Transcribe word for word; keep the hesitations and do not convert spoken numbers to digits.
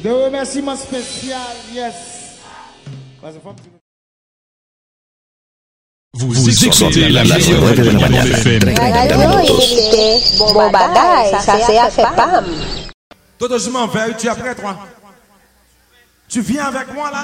De remerciements spécial, yes. Vous, vous écoutez la radio F M. Bon bagay, ça c'est à faire pam. Toto, je m'en vais, tu es prêt, toi? Tu viens avec moi là?